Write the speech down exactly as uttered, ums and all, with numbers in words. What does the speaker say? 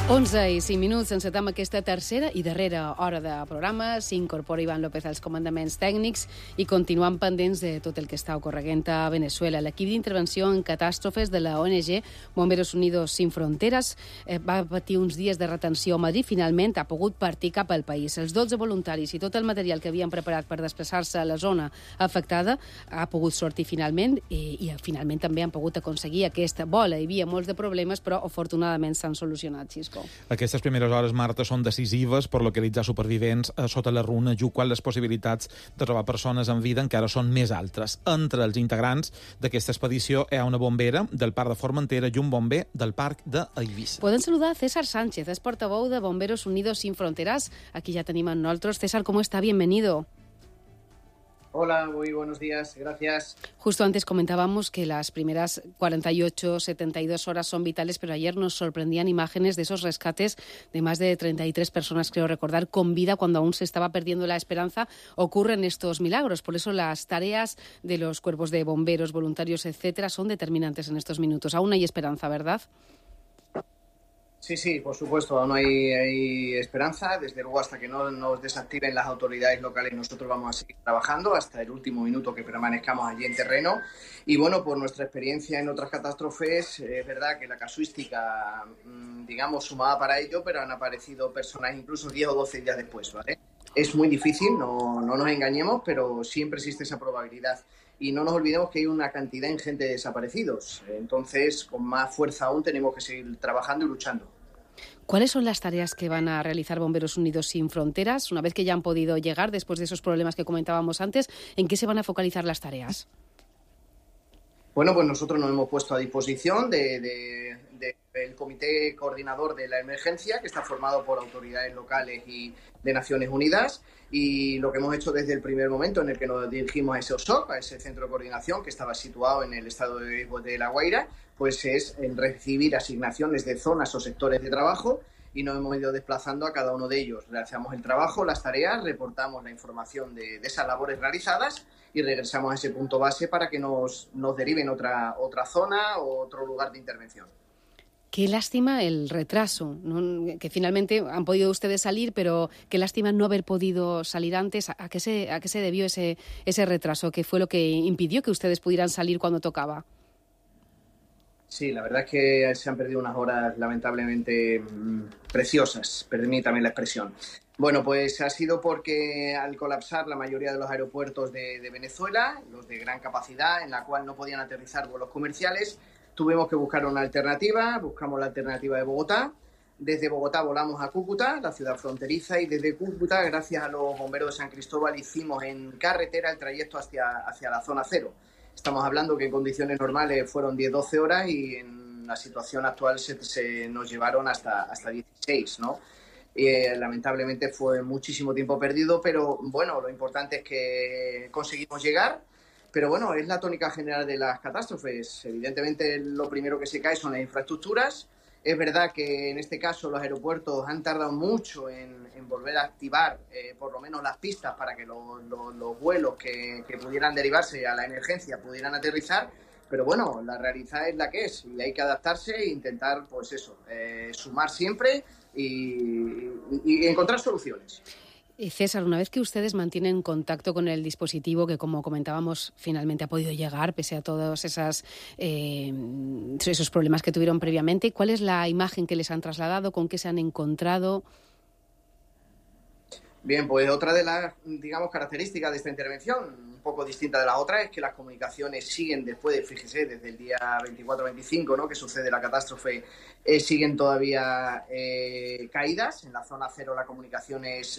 onze i cinc minuts, encetem aquesta tercera i darrera hora de programa. S'incorpora Iván López als comandaments tècnics i continuem pendents de tot el que està ocorreguent a Venezuela. L'equip d'intervenció en catàstrofes de la O N G Bomberos Unidos Sin Fronteras eh, va patir uns dies de retenció a Madrid. Finalment ha pogut partir cap al país. Els dotze voluntaris i tot el material que havien preparat per desplaçar-se a la zona afectada ha pogut sortir finalment i, i finalment també han pogut aconseguir aquesta bola. Hi havia molts de problemes, però afortunadament s'han solucionat, Xisco. Aquestes primeres hores, Marta, són decisives per localitzar supervivents eh, sota la runa, junt quan les possibilitats de trobar persones en vida encara són més altres. Entre els integrants d'aquesta expedició hi ha una bombera del Parc de Formentera i un bomber del Parc d'Eivissa. Podem saludar a César Sánchez, és portavoz de Bomberos Unidos Sin Fronteras. Aquí ya tenemos a nosotros. César, ¿cómo está? Bienvenido. Hola, muy buenos días, gracias. Justo antes comentábamos que las primeras cuarenta y ocho, setenta y dos horas son vitales, pero ayer nos sorprendían imágenes de esos rescates de más de treinta y tres personas, creo recordar, con vida cuando aún se estaba perdiendo la esperanza. Ocurren estos milagros, por eso las tareas de los cuerpos de bomberos, voluntarios, etcétera, son determinantes en estos minutos. Aún hay esperanza, ¿verdad? Sí, sí, por supuesto, aún hay, hay esperanza. Desde luego, hasta que no nos desactiven las autoridades locales, nosotros vamos a seguir trabajando hasta el último minuto que permanezcamos allí en terreno. Y bueno, por nuestra experiencia en otras catástrofes, es verdad que la casuística, digamos, sumaba para ello, pero han aparecido personas incluso diez o doce días después, ¿vale? Es muy difícil, no, no nos engañemos, pero siempre existe esa probabilidad. Y no nos olvidemos que hay una cantidad ingente de desaparecidos. Entonces, con más fuerza aún, tenemos que seguir trabajando y luchando. ¿Cuáles son las tareas que van a realizar Bomberos Unidos Sin Fronteras? Una vez que ya han podido llegar, después de esos problemas que comentábamos antes, ¿en qué se van a focalizar las tareas? Bueno, pues nosotros nos hemos puesto a disposición de, de, de, del Comité Coordinador de la Emergencia, que está formado por autoridades locales y de Naciones Unidas, y lo que hemos hecho desde el primer momento en el que nos dirigimos a ese O S O C, a ese centro de coordinación que estaba situado en el estado de, de La Guaira, pues es en recibir asignaciones de zonas o sectores de trabajo, y nos hemos ido desplazando a cada uno de ellos. Realizamos el trabajo, las tareas, reportamos la información de, de esas labores realizadas y regresamos a ese punto base para que nos, nos deriven otra, otra zona o otro lugar de intervención. Qué lástima el retraso, ¿no? Que finalmente han podido ustedes salir, pero qué lástima no haber podido salir antes. ¿A qué se, a qué se debió ese, ese retraso? ¿Qué fue lo que impidió que ustedes pudieran salir cuando tocaba? Sí, la verdad es que se han perdido unas horas lamentablemente mmm, preciosas, permítame la expresión. Bueno, pues ha sido porque al colapsar la mayoría de los aeropuertos de, de Venezuela, los de gran capacidad, en la cual no podían aterrizar vuelos comerciales, tuvimos que buscar una alternativa, buscamos la alternativa de Bogotá. Desde Bogotá volamos a Cúcuta, la ciudad fronteriza, y desde Cúcuta, gracias a los bomberos de San Cristóbal, hicimos en carretera el trayecto hacia, hacia la zona cero. Estamos hablando que en condiciones normales fueron diez doce horas y en la situación actual se, se nos llevaron hasta, hasta dieciséis, ¿no? Eh, lamentablemente fue muchísimo tiempo perdido, pero bueno, lo importante es que conseguimos llegar. Pero bueno, es la tónica general de las catástrofes. Evidentemente lo primero que se cae son las infraestructuras. Es verdad que en este caso los aeropuertos han tardado mucho en, en volver a activar eh, por lo menos las pistas para que los, los, los vuelos que, que pudieran derivarse a la emergencia pudieran aterrizar. Pero bueno, la realidad es la que es y hay que adaptarse e intentar, pues eso, eh, sumar siempre y, y, y encontrar soluciones. César, una vez que ustedes mantienen contacto con el dispositivo que, como comentábamos, finalmente ha podido llegar, pese a todos esas, eh, esos problemas que tuvieron previamente, ¿cuál es la imagen que les han trasladado? ¿Con qué se han encontrado? Bien, pues otra de las, digamos, características de esta intervención, un poco distinta de la otra, es que las comunicaciones siguen después de, fíjese, desde el día veinticuatro veinticinco, ¿no?, que sucede la catástrofe, eh, siguen todavía eh, caídas. En la zona cero la comunicación es